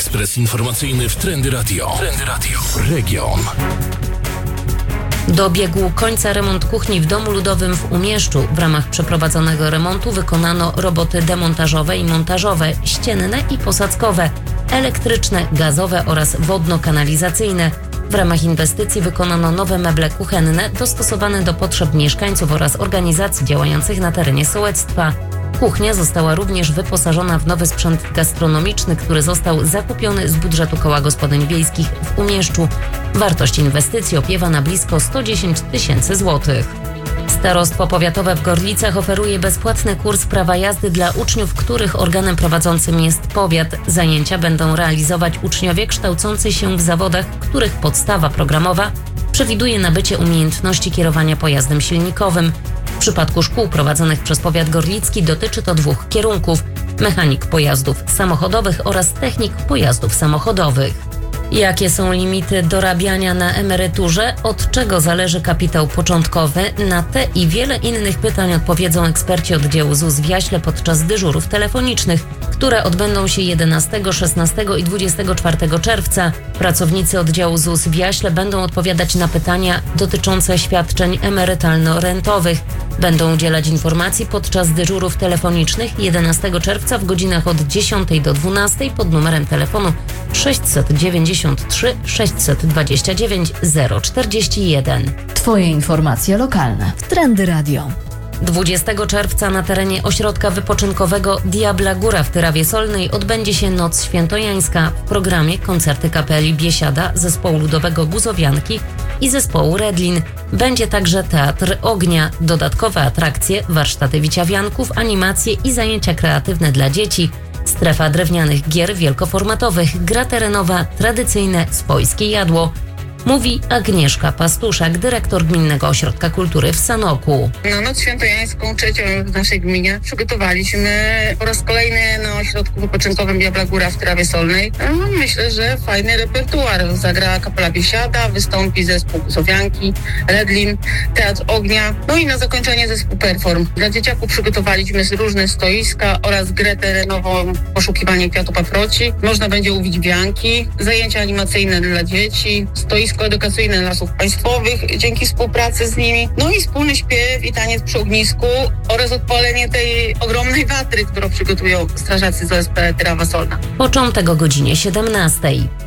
Ekspres informacyjny w Trendy Radio. Region. Dobiegł końca remont kuchni w Domu Ludowym w Umieszczu. W ramach przeprowadzonego remontu wykonano roboty demontażowe i montażowe, ścienne i posadzkowe, elektryczne, gazowe oraz wodno-kanalizacyjne. W ramach inwestycji wykonano nowe meble kuchenne dostosowane do potrzeb mieszkańców oraz organizacji działających na terenie sołectwa. Kuchnia została również wyposażona w nowy sprzęt gastronomiczny, który został zakupiony z budżetu Koła Gospodyń Wiejskich w Umieszczu. Wartość inwestycji opiewa na blisko 110 000 złotych. Starostwo Powiatowe w Gorlicach oferuje bezpłatny kurs prawa jazdy dla uczniów, których organem prowadzącym jest powiat. Zajęcia będą realizować uczniowie kształcący się w zawodach, których podstawa programowa przewiduje nabycie umiejętności kierowania pojazdem silnikowym. W przypadku szkół prowadzonych przez powiat gorlicki dotyczy to 2 kierunków: mechanik pojazdów samochodowych oraz technik pojazdów samochodowych. Jakie są limity dorabiania na emeryturze? Od czego zależy kapitał początkowy? Na te i wiele innych pytań odpowiedzą eksperci oddziału ZUS w Jaśle podczas dyżurów telefonicznych, które odbędą się 11, 16 i 24 czerwca. Pracownicy oddziału ZUS w Jaśle będą odpowiadać na pytania dotyczące świadczeń emerytalno-rentowych. Będą udzielać informacji podczas dyżurów telefonicznych 11 czerwca w godzinach od 10 do 12 pod numerem telefonu 693 629 041. Twoje informacje lokalne w Trendy Radio. 20 czerwca na terenie ośrodka wypoczynkowego Diabla Góra w Tyrawie Solnej odbędzie się Noc Świętojańska. W programie koncerty kapeli Biesiada, zespołu ludowego Buzowianki i zespołu Redlin. Będzie także Teatr Ognia, dodatkowe atrakcje, warsztaty wiciawianków, animacje i zajęcia kreatywne dla dzieci. Strefa drewnianych gier wielkoformatowych, gra terenowa, tradycyjne swojskie jadło. Mówi Agnieszka Pastuszak, dyrektor Gminnego Ośrodka Kultury w Sanoku. Na Noc Świętojańską, trzecią w naszej gminie, przygotowaliśmy po raz kolejny na ośrodku wypoczynkowym Diabla Góra w Tyrawie Solnej. Myślę, że fajny repertuar. Zagra kapela Biesiada, wystąpi zespół Buzowianki, Redlin, Teatr Ognia, no i na zakończenie zespół Perform. Dla dzieciaków przygotowaliśmy różne stoiska oraz grę terenową Poszukiwanie kwiatu paproci. Można będzie łowić wianki, zajęcia animacyjne dla dzieci, stoisko edukacyjne Lasów Państwowych dzięki współpracy z nimi, no i wspólny śpiew i taniec przy ognisku oraz odpalenie tej ogromnej watry, którą przygotują strażacy z OSP Tyrawa Solna. Początek o godzinie 17.